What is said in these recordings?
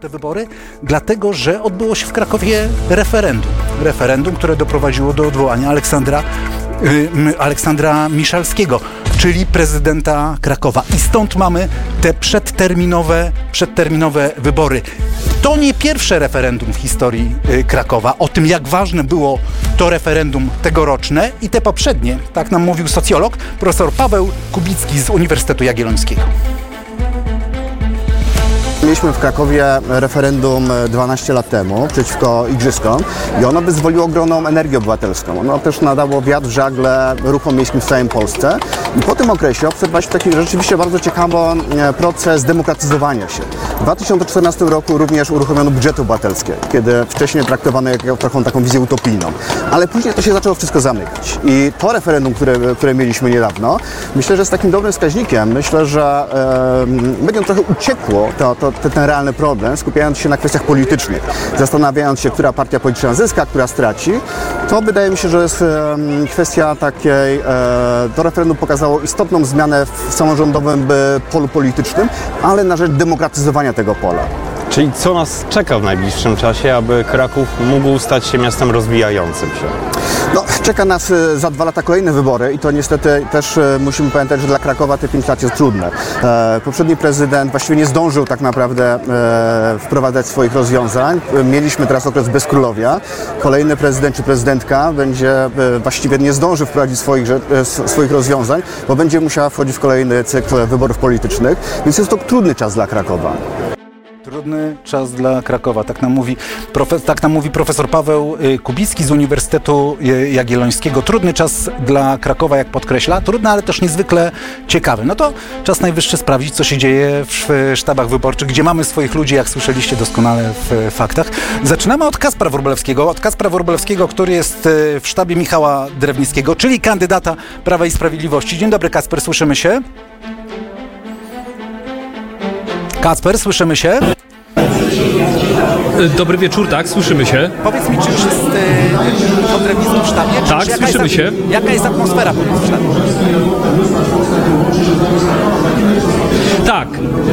te wybory? Dlatego, że odbyło się w Krakowie referendum, które doprowadziło do odwołania Aleksandra Miszalskiego, czyli prezydenta Krakowa. I stąd mamy te przedterminowe wybory. To nie pierwsze referendum w historii Krakowa. O tym, jak ważne było to referendum tegoroczne i te poprzednie, tak nam mówił socjolog profesor Paweł Kubicki z Uniwersytetu Jagiellońskiego. Mieliśmy w Krakowie referendum 12 lat temu przeciwko igrzyskom i ono wyzwoliło ogromną energię obywatelską. Ono też nadało wiatr w żagle ruchom miejskim w całej Polsce i po tym okresie obserwowaliśmy taki rzeczywiście bardzo ciekawy proces demokratyzowania się. W 2014 roku również uruchomiono budżety obywatelskie, kiedy wcześniej traktowano jako trochę taką wizję utopijną, ale później to się zaczęło wszystko zamykać. I to referendum, które mieliśmy niedawno, myślę, że jest takim dobrym wskaźnikiem. Myślę, że będzie on trochę uciekło ten realny problem, skupiając się na kwestiach politycznych, zastanawiając się, która partia polityczna zyska, która straci. To wydaje mi się, że jest kwestia takiej, to referendum pokazało istotną zmianę w samorządowym polu politycznym, ale na rzecz demokratyzowania tego pola. Czyli co nas czeka w najbliższym czasie, aby Kraków mógł stać się miastem rozwijającym się? No, czeka nas za 2 lata kolejne wybory i to niestety też musimy pamiętać, że dla Krakowa te 5 lat jest trudne. Poprzedni prezydent właściwie nie zdążył tak naprawdę wprowadzać swoich rozwiązań. Mieliśmy teraz okres bezkrólowia. Kolejny prezydent czy prezydentka właściwie nie zdąży wprowadzić swoich rozwiązań, bo będzie musiała wchodzić w kolejny cykl wyborów politycznych, więc jest to trudny czas dla Krakowa. Trudny czas dla Krakowa, tak nam mówi profesor Paweł Kubicki z Uniwersytetu Jagiellońskiego. Trudny czas dla Krakowa, jak podkreśla. Trudny, ale też niezwykle ciekawy. No to czas najwyższy sprawdzić, co się dzieje w sztabach wyborczych, gdzie mamy swoich ludzi, jak słyszeliście doskonale w faktach. Zaczynamy od Kacpra Wróblewskiego, który jest w sztabie Michała Drewnickiego, czyli kandydata Prawa i Sprawiedliwości. Dzień dobry, Kacper, słyszymy się? Kacper, słyszymy się? Dobry wieczór, tak, słyszymy się. Powiedz mi, czy już jest Michał Drewnicki w sztabie? Tak, słyszymy się. Jaka jest atmosfera w sztabie? Tak.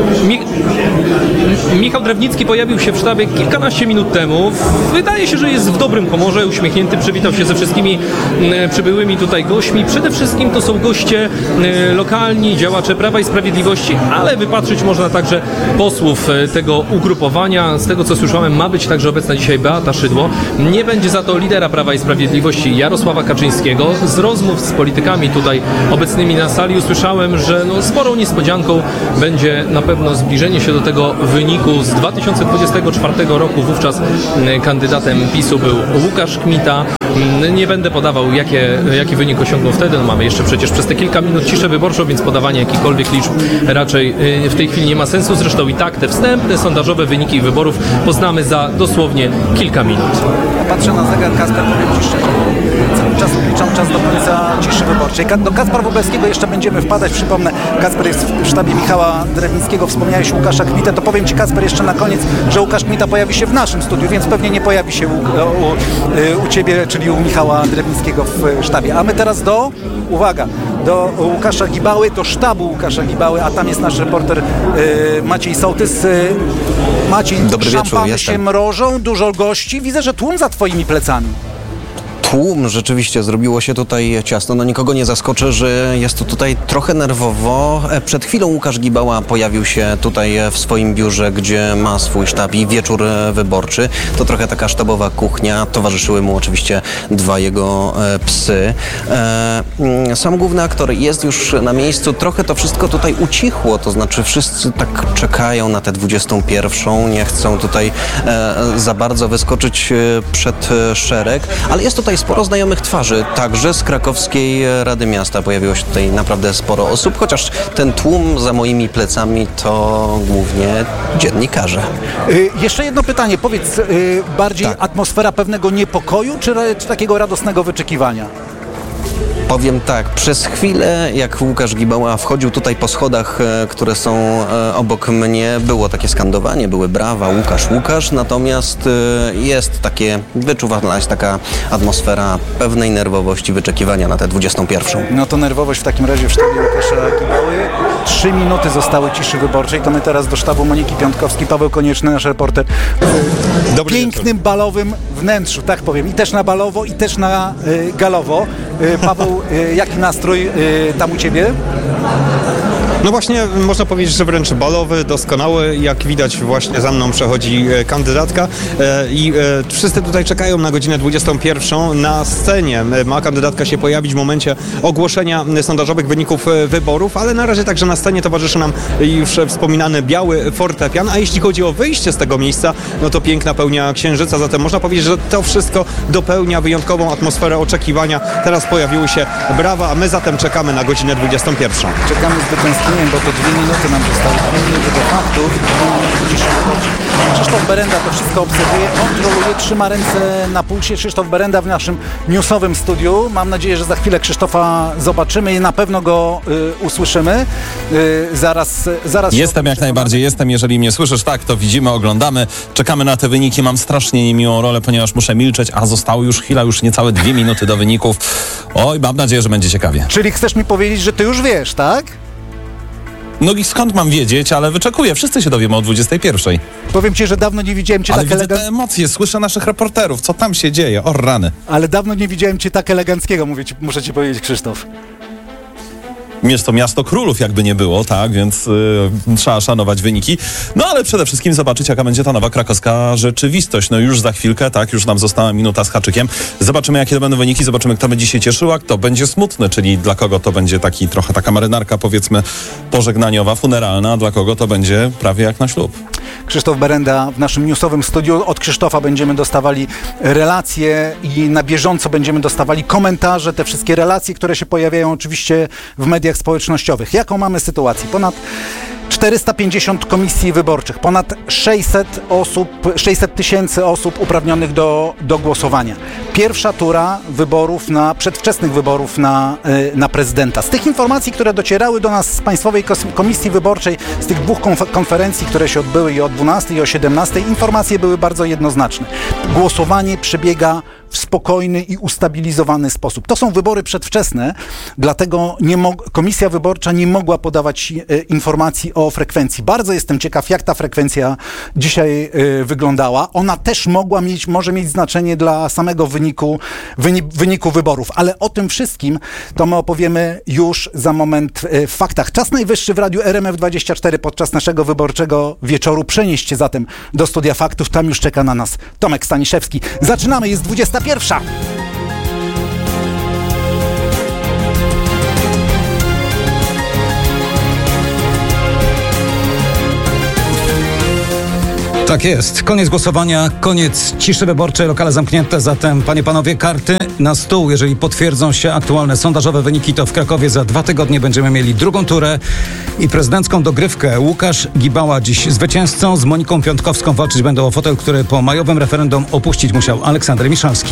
Michał Drewnicki pojawił się w sztabie kilkanaście minut temu. Wydaje się, że jest w dobrym humorze, uśmiechnięty, przywitał się ze wszystkimi przybyłymi tutaj gośćmi. Przede wszystkim to są goście lokalni, działacze Prawa i Sprawiedliwości, ale wypatrzyć można także posłów tego ugrupowania. Z tego, co słyszałem, ma być także obecna dzisiaj Beata Szydło. Nie będzie za to lidera Prawa i Sprawiedliwości Jarosława Kaczyńskiego. Z rozmów z politykami tutaj obecnymi na sali usłyszałem, że sporą niespodzianką będzie na pewno zbliżenie się do tego wyniku z 2024 roku. Wówczas kandydatem PiS-u był Łukasz Kmita. Nie będę podawał, jaki wynik osiągnął wtedy. Mamy jeszcze przecież przez te kilka minut ciszę wyborczą, więc podawanie jakichkolwiek liczb raczej w tej chwili nie ma sensu. Zresztą i tak te wstępne sondażowe wyniki wyborów poznamy za dosłownie kilka minut. Ja patrzę na zegar, Kacper, powiem Ci szczerze, cały czas obliczam czas do końca ciszy wyborczej. Do Kacpra Wróblewskiego jeszcze będziemy wpadać. Przypomnę, Kacper jest w sztabie Michała Drewnickiego. Wspomniałeś Łukasza Kmitę. To powiem Ci, Kacper, jeszcze na koniec, że Łukasz Kmita pojawi się w naszym studiu, więc pewnie nie pojawi się u Ciebie, czyli u Michała Drewnickiego w sztabie. A my teraz do Łukasza Gibały, do sztabu Łukasza Gibały, a tam jest nasz reporter Maciej Sołtys. Maciej, dobry wieczór, szampany jestem. się mrożą, dużo gości. Widzę, że tłum za Twoimi plecami. Tłum, rzeczywiście zrobiło się tutaj ciasno. No nikogo nie zaskoczy, że jest to tutaj trochę nerwowo. Przed chwilą Łukasz Gibała pojawił się tutaj w swoim biurze, gdzie ma swój sztab i wieczór wyborczy. To trochę taka sztabowa kuchnia. Towarzyszyły mu oczywiście 2 jego psy. Sam główny aktor jest już na miejscu. Trochę to wszystko tutaj ucichło, to znaczy wszyscy tak czekają na tę 21. Nie chcą tutaj za bardzo wyskoczyć przed szereg, ale jest tutaj sporo znajomych twarzy, także z krakowskiej Rady Miasta pojawiło się tutaj naprawdę sporo osób, chociaż ten tłum za moimi plecami to głównie dziennikarze. Jeszcze jedno pytanie, powiedz, bardziej tak. Atmosfera pewnego niepokoju, czy takiego radosnego wyczekiwania? Powiem tak, przez chwilę, jak Łukasz Gibała wchodził tutaj po schodach, które są obok mnie, było takie skandowanie, były brawa, Łukasz, Łukasz, natomiast jest takie, wyczuwana jest taka atmosfera pewnej nerwowości, wyczekiwania na tę 21. No to nerwowość w takim razie w sztabie Łukasza Gibały. 3 minuty zostały ciszy wyborczej, to my teraz do sztabu Moniki Piątkowskiej, Paweł Konieczny, nasz reporter, w pięknym balowym wnętrzu, tak powiem, i też na balowo, i też na galowo. Paweł, jaki nastrój tam u Ciebie? No właśnie, można powiedzieć, że wręcz balowy, doskonały. Jak widać, właśnie za mną przechodzi kandydatka i wszyscy tutaj czekają na godzinę 21. Na scenie ma kandydatka się pojawić w momencie ogłoszenia sondażowych wyników wyborów, ale na razie także na scenie towarzyszy nam już wspominany biały fortepian, a jeśli chodzi o wyjście z tego miejsca, no to piękna pełnia księżyca, zatem można powiedzieć, że to wszystko dopełnia wyjątkową atmosferę oczekiwania. Teraz pojawiły się brawa, a my zatem czekamy na godzinę 21. Czekamy z wytęsknieniem, bo to 2 minuty nam zostały, 2 minuty do faktów, 2 minuty ciszy wyborczej. Krzysztof Berenda to wszystko obserwuje, kontroluje, trzyma ręce na pulsie. Krzysztof Berenda w naszym newsowym studiu. Mam nadzieję, że za chwilę Krzysztofa zobaczymy i na pewno go usłyszymy. Zaraz Jestem jak najbardziej, jestem. Jeżeli mnie słyszysz, tak, to widzimy, oglądamy, czekamy na te wyniki. Mam strasznie niemiłą rolę, ponieważ muszę milczeć, a zostało już chwila, już niecałe 2 minuty do wyników. Oj, mam nadzieję, że będzie ciekawie. Czyli chcesz mi powiedzieć, że ty już wiesz, tak? No i skąd mam wiedzieć, ale wyczekuję. Wszyscy się dowiemy o 21. Powiem ci, że dawno nie widziałem cię Ale tak widzę te eleganckiego. emocje, słyszę naszych reporterów, co tam się dzieje, o rany. Ale dawno nie widziałem cię tak eleganckiego, muszę ci powiedzieć, Krzysztof. Jest to miasto królów, jakby nie było, tak, więc trzeba szanować wyniki. No ale przede wszystkim zobaczyć, jaka będzie ta nowa krakowska rzeczywistość. No już za chwilkę, tak, już nam została minuta z haczykiem. Zobaczymy, jakie to będą wyniki, zobaczymy, kto będzie się cieszył, a kto będzie smutny, czyli dla kogo to będzie trochę taka marynarka, powiedzmy, pożegnaniowa, funeralna, a dla kogo to będzie prawie jak na ślub. Krzysztof Berenda w naszym newsowym studiu. Od Krzysztofa będziemy dostawali relacje i na bieżąco będziemy dostawali komentarze, te wszystkie relacje, które się pojawiają oczywiście w mediach społecznościowych. Jaką mamy sytuację? Ponad 450 komisji wyborczych, ponad 600 tysięcy osób uprawnionych do głosowania. Pierwsza tura wyborów, przedwczesnych wyborów na prezydenta. Z tych informacji, które docierały do nas z Państwowej Komisji Wyborczej, z tych 2 konferencji, które się odbyły i o 12 i o 17, informacje były bardzo jednoznaczne. Głosowanie przebiega w spokojny i ustabilizowany sposób. To są wybory przedwczesne, dlatego Komisja Wyborcza nie mogła podawać informacji o frekwencji. Bardzo jestem ciekaw, jak ta frekwencja dzisiaj wyglądała. Ona też może mieć znaczenie dla samego wyniku wyborów, ale o tym wszystkim to my opowiemy już za moment w faktach. Czas najwyższy w radiu RMF24 podczas naszego wyborczego wieczoru. Przenieść się zatem do studia faktów. Tam już czeka na nas Tomek Staniszewski. Zaczynamy, jest 21. Tak jest. Koniec głosowania, koniec ciszy wyborczej, lokale zamknięte, zatem panie, panowie, karty na stół. Jeżeli potwierdzą się aktualne sondażowe wyniki, to w Krakowie za 2 tygodnie będziemy mieli drugą turę i prezydencką dogrywkę. Łukasz Gibała dziś zwycięzcą, z Moniką Piątkowską walczyć będą o fotel, który po majowym referendum opuścić musiał Aleksander Miszalski.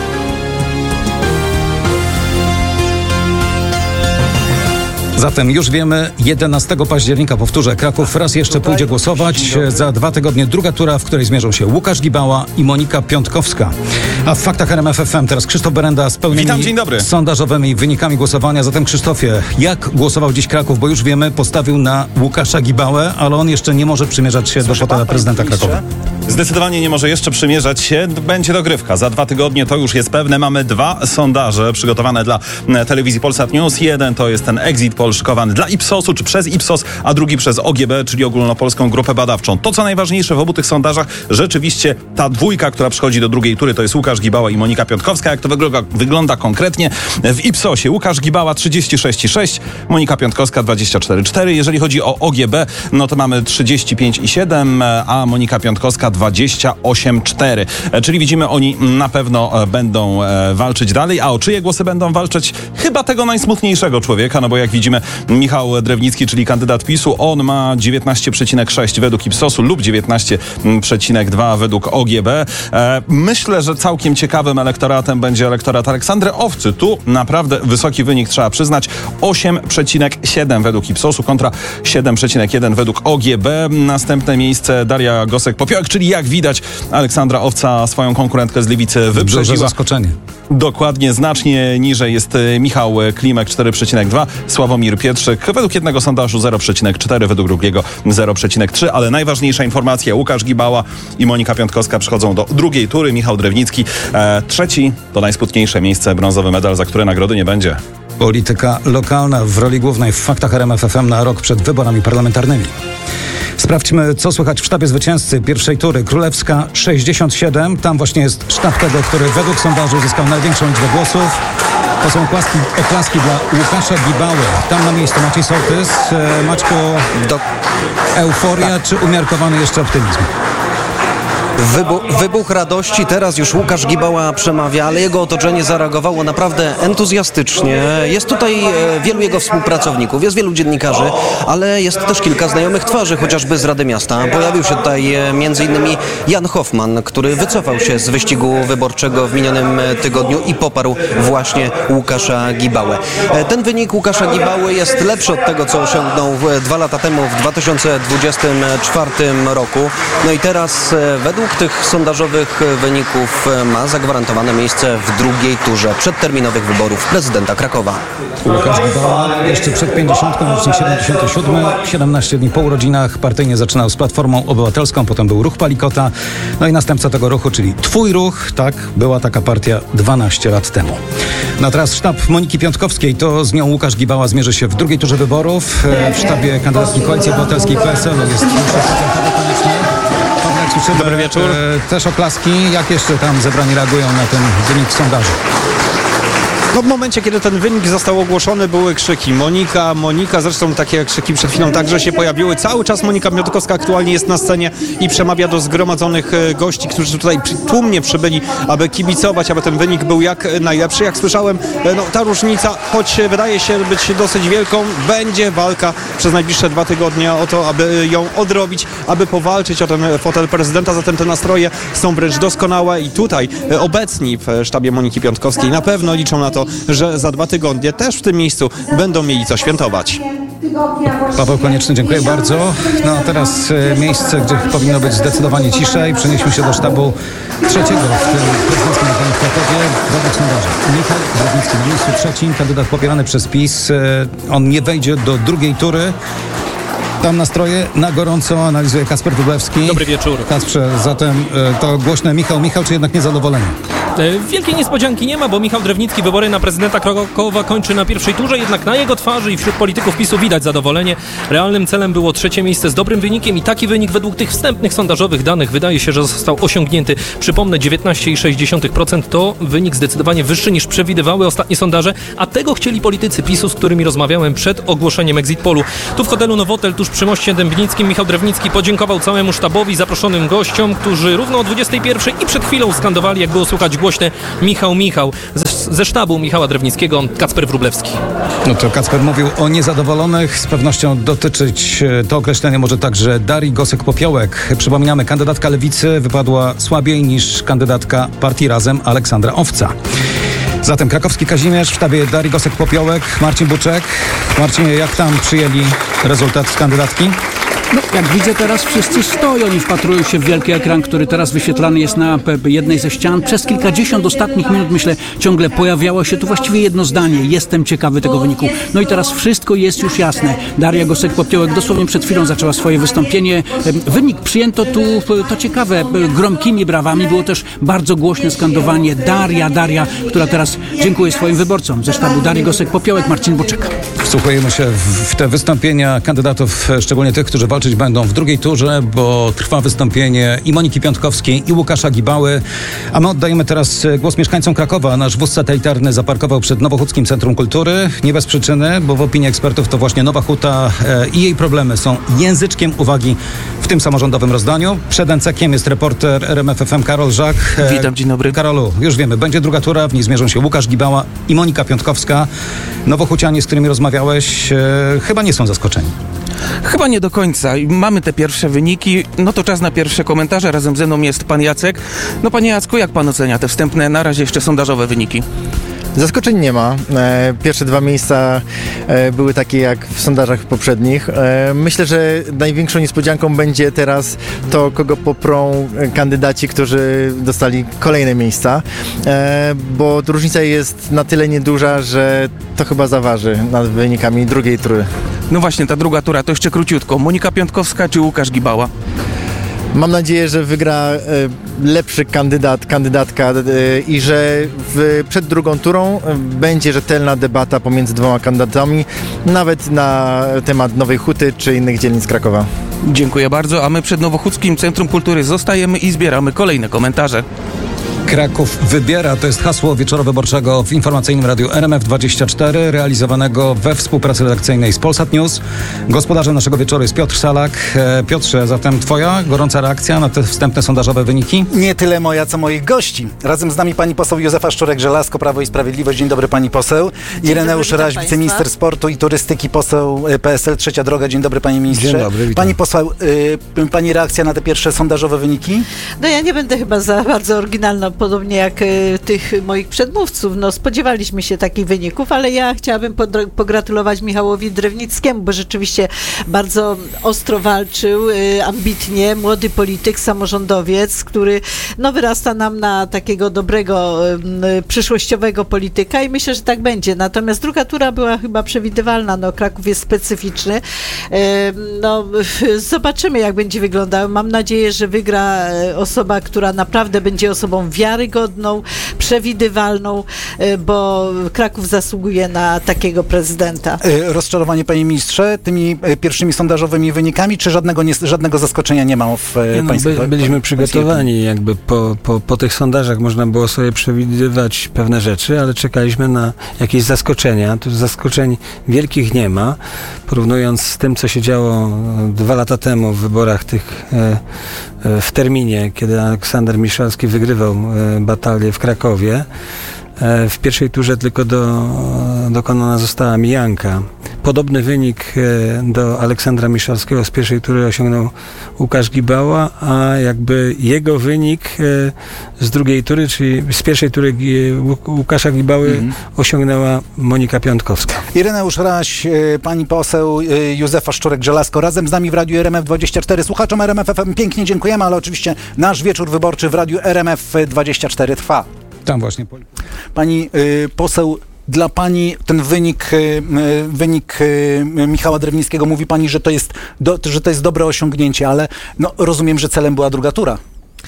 Zatem już wiemy, 11 października, powtórzę, Kraków raz jeszcze pójdzie głosować. Za 2 tygodnie druga tura, w której zmierzą się Łukasz Gibała i Monika Piątkowska. A w faktach RMF FM teraz Krzysztof Berenda z pełnymi sondażowymi wynikami głosowania. Zatem Krzysztofie, jak głosował dziś Kraków? Bo już wiemy, postawił na Łukasza Gibałę, ale on jeszcze nie może przymierzać się do fotela prezydenta Krakowa. Zdecydowanie nie może jeszcze przymierzać się. Będzie dogrywka. Za 2 tygodnie to już jest pewne. Mamy 2 sondaże przygotowane dla telewizji Polsat News. Jeden to jest ten exit poll szykowany dla Ipsosu, czy przez Ipsos, a drugi przez OGB, czyli Ogólnopolską Grupę Badawczą. To, co najważniejsze w obu tych sondażach, rzeczywiście ta dwójka, która przychodzi do drugiej tury, to jest Łukasz Gibała i Monika Piątkowska. Jak to wygląda konkretnie? W Ipsosie Łukasz Gibała 36,6, Monika Piątkowska 24,4. Jeżeli chodzi o OGB, no to mamy 35,7, a Monika Piątkowska 28,4. Czyli widzimy, oni na pewno będą walczyć dalej. A o czyje głosy będą walczyć? Chyba tego najsmutniejszego człowieka, no bo jak widzimy, przypomnijmy, Michał Drewnicki, czyli kandydat PiS-u, on ma 19,6 według Ipsosu lub 19,2 według OGB. Myślę, że całkiem ciekawym elektoratem będzie elektorat Aleksandry Owcy. Tu naprawdę wysoki wynik trzeba przyznać. 8,7 według Ipsosu kontra 7,1 według OGB. Następne miejsce Daria Gosek-Popiołek, czyli jak widać Aleksandra Owca swoją konkurentkę z Lewicy wyprzedziła. Duże zaskoczenie. Dokładnie, znacznie niżej jest Michał Klimek 4,2, Sławomir Pietrzyk według jednego sondażu 0,4, według drugiego 0,3, ale najważniejsza informacja, Łukasz Gibała i Monika Piątkowska przychodzą do drugiej tury, Michał Drewnicki trzeci, to najsmutniejsze miejsce, brązowy medal, za które nagrody nie będzie. Polityka lokalna w roli głównej w faktach RMF FM na rok przed wyborami parlamentarnymi. Sprawdźmy, co słychać w sztabie zwycięzcy pierwszej tury. Królewska 67. Tam właśnie jest sztab tego, który według sondażu uzyskał największą liczbę głosów. To są oklaski dla Łukasza Gibały. Tam na miejscu Maciej Sołtys. Maćko, euforia czy umiarkowany jeszcze optymizm? Wybuch radości, teraz już Łukasz Gibała przemawia, ale jego otoczenie zareagowało naprawdę entuzjastycznie. Jest tutaj wielu jego współpracowników, jest wielu dziennikarzy, ale jest też kilka znajomych twarzy, chociażby z Rady Miasta. Pojawił się tutaj m.in. Jan Hoffman, który wycofał się z wyścigu wyborczego w minionym tygodniu i poparł właśnie Łukasza Gibałę. Ten wynik Łukasza Gibały jest lepszy od tego, co osiągnął 2 lata temu w 2024 roku. No i teraz według tych sondażowych wyników ma zagwarantowane miejsce w drugiej turze przedterminowych wyborów prezydenta Krakowa. Łukasz Gibała jeszcze przed 50, rocznik 77, 17 dni po urodzinach. Partyjnie zaczynał z Platformą Obywatelską, potem był Ruch Palikota, no i następca tego ruchu, czyli Twój Ruch, tak, była taka partia 12 lat temu. No a teraz sztab Moniki Piątkowskiej, to z nią Łukasz Gibała zmierzy się w drugiej turze wyborów. W sztabie kandydatki Koalicji Obywatelskiej PSL jest koniecznie. Słyszymy, dobry wieczór. Też oklaski. Jak jeszcze tam zebrani reagują na ten wynik sondażu? No w momencie, kiedy ten wynik został ogłoszony, były krzyki Monika, zresztą takie krzyki przed chwilą także się pojawiły. Cały czas Monika Piątkowska aktualnie jest na scenie i przemawia do zgromadzonych gości, którzy tutaj tłumnie przybyli, aby kibicować, aby ten wynik był jak najlepszy. Jak słyszałem, no, ta różnica, choć wydaje się być dosyć wielką, będzie walka przez najbliższe 2 tygodnie o to, aby ją odrobić, aby powalczyć o ten fotel prezydenta. Zatem te nastroje są wręcz doskonałe i tutaj obecni w sztabie Moniki Piątkowskiej na pewno liczą na to, że za 2 tygodnie też w tym miejscu będą mieli co świętować. Paweł Konieczny, dziękuję bardzo. No a teraz miejsce, gdzie powinno być zdecydowanie ciszej. Przenieśmy się do sztabu trzeciego w tym prezydenckim wyborze w Krakowie. Według sondażu Michał Drewnicki na miejscu trzecim, kandydat popierany przez PiS. On nie wejdzie do drugiej tury. Tam nastroje na gorąco analizuje Kacper Wróblewski. Dobry wieczór. Kacprze, zatem to głośne Michał, czy jednak niezadowolenie? Wielkiej niespodzianki nie ma, bo Michał Drewnicki wybory na prezydenta Krakowa kończy na pierwszej turze, jednak na jego twarzy i wśród polityków PiS-u widać zadowolenie. Realnym celem było 3. miejsce z dobrym wynikiem i taki wynik według tych wstępnych sondażowych danych wydaje się, że został osiągnięty. Przypomnę, 19,6% to wynik zdecydowanie wyższy niż przewidywały ostatnie sondaże, a tego chcieli politycy PiS-u, z którymi rozmawiałem przed ogłoszeniem exit polu. Tu w hotelu Nowotel, tuż przy moście Dębnickim, Michał Drewnicki podziękował całemu sztabowi, zaproszonym gościom, którzy równo o 21 i przed chwilą skandowali, jak było słychać głośne Michał. Ze sztabu Michała Drewnickiego Kacper Wróblewski. No to Kacper mówił o niezadowolonych. Z pewnością dotyczyć to określenie może także Darii Gosek-Popiołek. Przypominamy, kandydatka Lewicy wypadła słabiej niż kandydatka partii Razem Aleksandra Owca. Zatem krakowski Kazimierz w sztabie Darii Gosek-Popiołek, Marcin Buczek. Marcinie, jak tam przyjęli rezultat kandydatki? No, jak widzę, teraz wszyscy stoją i wpatrują się w wielki ekran, który teraz wyświetlany jest na jednej ze ścian. Przez kilkadziesiąt ostatnich minut, myślę, ciągle pojawiało się tu właściwie jedno zdanie. Jestem ciekawy tego wyniku. No i teraz wszystko jest już jasne. Daria Gosek-Popiołek dosłownie przed chwilą zaczęła swoje wystąpienie. Wynik przyjęto tu, to ciekawe, gromkimi brawami. Było też bardzo głośne skandowanie Daria, która teraz dziękuję swoim wyborcom. Ze sztabu Darii Gosek-Popiołek, Marcin Buczek. Wsłuchujemy się w te wystąpienia kandydatów, szczególnie tych, którzy walczyć będą w drugiej turze, bo trwa wystąpienie i Moniki Piątkowskiej, i Łukasza Gibały. A my oddajemy teraz głos mieszkańcom Krakowa. Nasz wóz satelitarny zaparkował przed Nowochódzkim Centrum Kultury. Nie bez przyczyny, bo w opinii ekspertów to właśnie Nowa Huta i jej problemy są języczkiem uwagi w tym samorządowym rozdaniu. Przed NCK-iem jest reporter RMF FM Karol Żak. Witam, dzień dobry. Karolu, już wiemy, będzie druga tura, w niej zmierzą się Łukasz Gibała i Monika Piątkowska. Nowochucianie, z którymi rozmawiałeś, chyba nie są zaskoczeni. Chyba nie do końca. Mamy te pierwsze wyniki, no to czas na pierwsze komentarze. Razem ze mną jest pan Jacek. No panie Jacku, jak pan ocenia te wstępne, na razie jeszcze sondażowe wyniki? Zaskoczeń nie ma. Pierwsze dwa miejsca były takie jak w sondażach poprzednich. Myślę, że największą niespodzianką będzie teraz to, kogo poprą kandydaci, którzy dostali kolejne miejsca, bo różnica jest na tyle nieduża, że to chyba zaważy nad wynikami drugiej tury. No właśnie, ta druga tura, to jeszcze króciutko. Monika Piątkowska czy Łukasz Gibała? Mam nadzieję, że wygra lepszy kandydatka i że przed drugą turą będzie rzetelna debata pomiędzy dwoma kandydatami, nawet na temat Nowej Huty czy innych dzielnic Krakowa. Dziękuję bardzo, a my przed Nowochódzkim Centrum Kultury zostajemy i zbieramy kolejne komentarze. Kraków wybiera, to jest hasło wieczorowyborczego w informacyjnym radiu RMF24, realizowanego we współpracy redakcyjnej z Polsat News. Gospodarzem naszego wieczoru jest Piotr Salak. Piotrze, zatem twoja gorąca reakcja na te wstępne sondażowe wyniki? Nie tyle moja, co moich gości. Razem z nami pani poseł Józefa Szczurek-Żelazko, Prawo i Sprawiedliwość. Dzień dobry, pani poseł. Ireneusz Raś, wiceminister sportu i turystyki, poseł PSL Trzecia Droga. Dzień dobry, panie ministrze. Dzień dobry, witam. Pani poseł, pani reakcja na te pierwsze sondażowe wyniki? No ja nie będę chyba za bardzo oryginalna, podobnie jak tych moich przedmówców. No spodziewaliśmy się takich wyników, ale ja chciałabym pogratulować Michałowi Drewnickiemu, bo rzeczywiście bardzo ostro walczył, ambitnie, młody polityk, samorządowiec, który no wyrasta nam na takiego dobrego, przyszłościowego polityka i myślę, że tak będzie. Natomiast druga tura była chyba przewidywalna. No Kraków jest specyficzny. No zobaczymy, jak będzie wyglądał. Mam nadzieję, że wygra osoba, która naprawdę będzie osobą wiarygodną, przewidywalną, bo Kraków zasługuje na takiego prezydenta. Rozczarowanie, panie ministrze, tymi pierwszymi sondażowymi wynikami, czy żadnego zaskoczenia nie ma w pańskim? Byliśmy przygotowani, jakby po tych sondażach można było sobie przewidywać pewne rzeczy, ale czekaliśmy na jakieś zaskoczenia. Tu zaskoczeń wielkich nie ma. Porównując z tym, co się działo 2 lata temu w wyborach tych w terminie, kiedy Aleksander Miszalski wygrywał batalię w Krakowie. W pierwszej turze tylko dokonana została mijanka. Podobny wynik do Aleksandra Miszalskiego z pierwszej tury osiągnął Łukasz Gibała, a jakby jego wynik z drugiej tury, czyli z pierwszej tury Łukasza Gibały osiągnęła Monika Piątkowska. Ireneusz Raś, pani poseł Józefa Szczurek-Żelazko, razem z nami w Radiu RMF24. Słuchaczom RMF FM pięknie dziękujemy, ale oczywiście nasz wieczór wyborczy w Radiu RMF24 trwa. Tam właśnie. Pani poseł, dla pani ten wynik Michała Drewnickiego, mówi pani, że to jest dobre osiągnięcie, ale no, rozumiem, że celem była druga tura.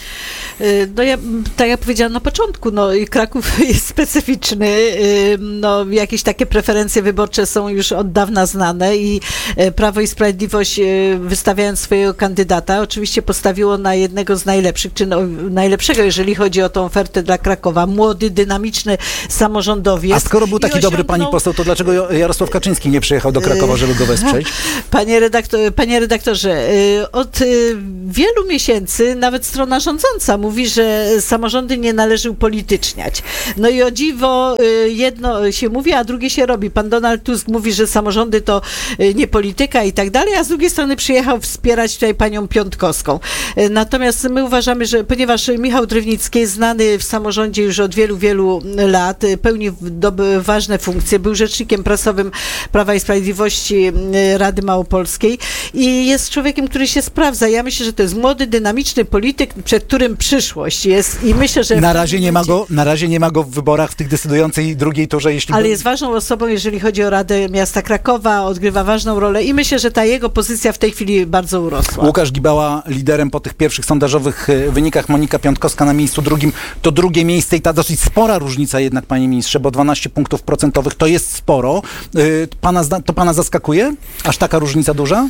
No ja, tak jak powiedziałam na początku, no Kraków jest specyficzny, no jakieś takie preferencje wyborcze są już od dawna znane i Prawo i Sprawiedliwość, wystawiając swojego kandydata, oczywiście postawiło na jednego z najlepszych, czy no, najlepszego, jeżeli chodzi o tą ofertę dla Krakowa. Młody, dynamiczny samorządowiec. A skoro był taki dobry, pani poseł, to dlaczego Jarosław Kaczyński nie przyjechał do Krakowa, żeby go wesprzeć? Panie redaktorze, od wielu miesięcy nawet strona rządząca mówi, że samorządy nie należy upolityczniać. No i o dziwo jedno się mówi, a drugie się robi. Pan Donald Tusk mówi, że samorządy to nie polityka i tak dalej, a z drugiej strony przyjechał wspierać tutaj panią Piątkowską. Natomiast my uważamy, że ponieważ Michał Drewnicki jest znany w samorządzie już od wielu, wielu lat, pełni ważne funkcje, był rzecznikiem prasowym Prawa i Sprawiedliwości Rady Małopolskiej i jest człowiekiem, który się sprawdza. Ja myślę, że to jest młody, dynamiczny polityk, przed którym przyszłość jest i myślę, że... Na razie nie ma go w wyborach w tych decydującej drugiej turze, ale jest ważną osobą, jeżeli chodzi o Radę Miasta Krakowa, odgrywa ważną rolę i myślę, że ta jego pozycja w tej chwili bardzo urosła. Łukasz Gibała liderem po tych pierwszych sondażowych wynikach, Monika Piątkowska na miejscu drugim, to drugie miejsce i ta dosyć spora różnica jednak, panie ministrze, bo 12 punktów procentowych to jest sporo. To pana zaskakuje? Aż taka różnica duża?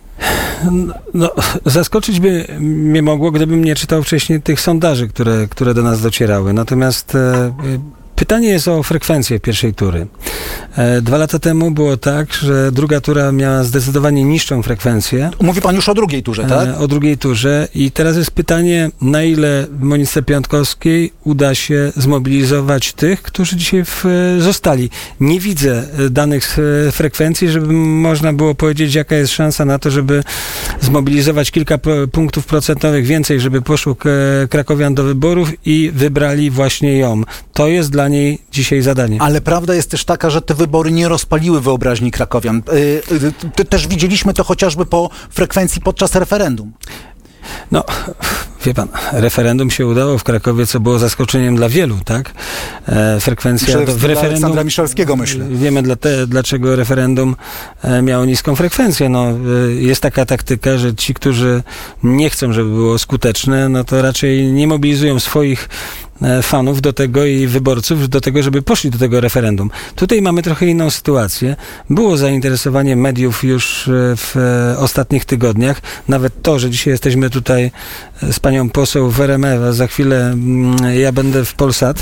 No, zaskoczyć by mnie mogło, gdybym nie czytał wcześniej tych sondaży, które do nas docierały. Natomiast Pytanie jest o frekwencję pierwszej tury. 2 lata temu było tak, że druga tura miała zdecydowanie niższą frekwencję. Mówi pan już o drugiej turze, tak? O drugiej turze i teraz jest pytanie, na ile w Monice Piątkowskiej uda się zmobilizować tych, którzy dzisiaj zostali. Nie widzę danych frekwencji, żeby można było powiedzieć, jaka jest szansa na to, żeby zmobilizować kilka punktów procentowych więcej, żeby poszło krakowian do wyborów i wybrali właśnie ją. To jest dla niej dzisiaj zadanie. Ale prawda jest też taka, że te wybory nie rozpaliły wyobraźni krakowian. Też widzieliśmy to chociażby po frekwencji podczas referendum. No, wie pan, referendum się udało w Krakowie, co było zaskoczeniem dla wielu, tak? Frekwencja w referendum... Aleksandra Miszalskiego, myślę. Wiemy dlaczego referendum miało niską frekwencję. No, jest taka taktyka, że ci, którzy nie chcą, żeby było skuteczne, no to raczej nie mobilizują swoich fanów do tego i wyborców do tego, żeby poszli do tego referendum. Tutaj mamy trochę inną sytuację. Było zainteresowanie mediów już w ostatnich tygodniach. Nawet to, że dzisiaj jesteśmy tutaj z panią poseł w RMF, a za chwilę ja będę w Polsat,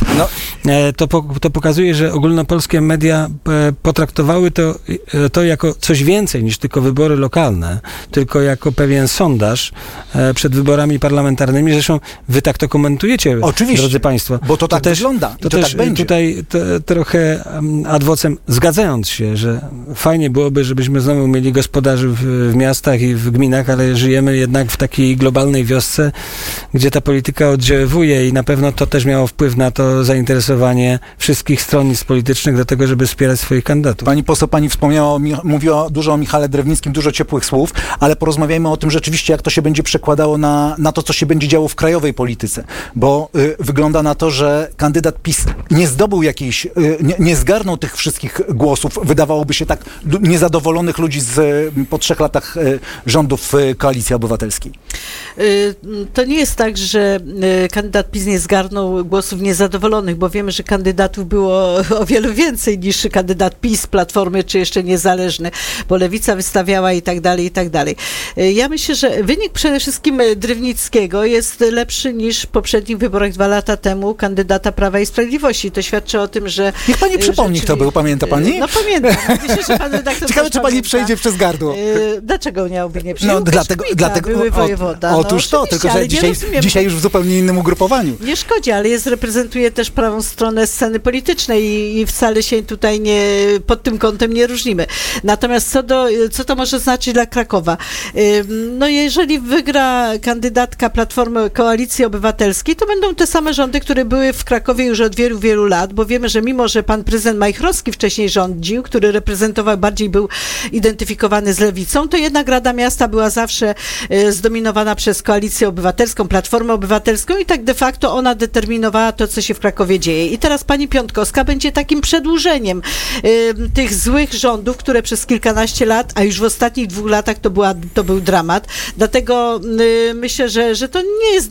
to pokazuje, że ogólnopolskie media potraktowały to jako coś więcej niż tylko wybory lokalne, tylko jako pewien sondaż przed wyborami parlamentarnymi. Zresztą wy tak to komentujecie, oczywiście, drodzy państwo. Bo to tak wygląda. To też tak będzie. Tutaj trochę ad vocem zgadzając się, że fajnie byłoby, żebyśmy znowu mieli gospodarzy w miastach i w gminach, ale żyjemy jednak w takiej globalnej wiosce, gdzie ta polityka oddziaływuje i na pewno to też miało wpływ na to zainteresowanie wszystkich stronnictw politycznych do tego, żeby wspierać swoich kandydatów. Pani poseł, pani wspomniała, mówiła dużo o Michale Drewnickim, dużo ciepłych słów, ale porozmawiajmy o tym rzeczywiście, jak to się będzie przekładało na to, co się będzie działo w krajowej polityce, bo wygląda na to, że kandydat PiS nie zdobył jakiejś, nie zgarnął tych wszystkich głosów, wydawałoby się tak niezadowolonych ludzi po 3 latach rządów Koalicji Obywatelskiej. To nie jest tak, że kandydat PiS nie zgarnął głosów niezadowolonych, bo wiemy, że kandydatów było o wiele więcej niż kandydat PiS, Platformy, czy jeszcze niezależny, bo Lewica wystawiała i tak dalej, i tak dalej. Ja myślę, że wynik przede wszystkim Drewnickiego jest lepszy niż w poprzednich wyborach 2 lata temu kandydata Prawa i Sprawiedliwości. To świadczy o tym, że... Niech pani przypomni, kto był, pamięta pani? No pamiętam. Myślę, że pan redaktor ciekawe, czy pani pamięta. przejdzie przez gardło. Dlaczego miałby nie przejść? No, dlatego były wojewoda. Otóż to, tylko że dzisiaj już w zupełnie innym ugrupowaniu. Nie szkodzi, ale reprezentuje też prawą stronę sceny politycznej i wcale się tutaj pod tym kątem nie różnimy. Natomiast co to może znaczyć dla Krakowa? No jeżeli wygra kandydatka Platformy Koalicji Obywatelskiej, to będą te same rządy, które były w Krakowie już od wielu, wielu lat, bo wiemy, że mimo, że pan prezydent Majchrowski wcześniej rządził, który reprezentował, bardziej był identyfikowany z lewicą, to jednak Rada Miasta była zawsze zdominowana przez Koalicję Obywatelską, Platformę Obywatelską i tak de facto ona determinowała to, co się w Krakowie dzieje. I teraz pani Piątkowska będzie takim przedłużeniem tych złych rządów, które przez kilkanaście lat, a już w ostatnich 2 latach to był dramat. Dlatego myślę, że to nie jest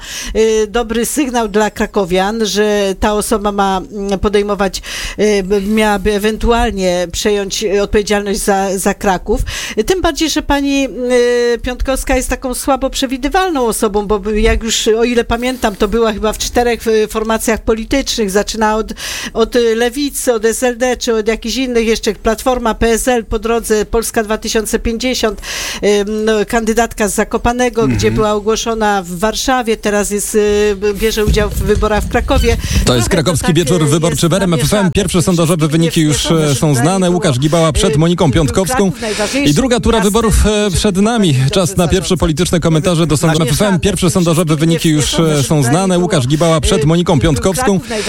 dobry sygnał dla krakowian, że ta osoba ma podejmować, miałaby ewentualnie przejąć odpowiedzialność za Kraków. Tym bardziej, że pani Piątkowska jest taką słabo przewidywalną osobą, bo jak już, o ile pamiętam, to była chyba w 4 formacjach politycznych. Zaczyna od Lewicy, od SLD, czy od jakichś innych jeszcze, Platforma, PSL, po drodze Polska 2050, kandydatka z Zakopanego, gdzie była ogłoszona w Warszawie, teraz bierze udział w wyborach w Krakowie. To jest krakowski wieczór wyborczy w RMF FM. Pierwsze sondażowe wyniki już są znane. Łukasz Gibała przed Moniką Piątkowską i druga tura wyborów przed nami. Czas na pierwsze polityczne komentarze do sondażu FM. Pierwsze sondażowe wyniki już są znane. Łukasz Gibała przed Moniką Piątkowską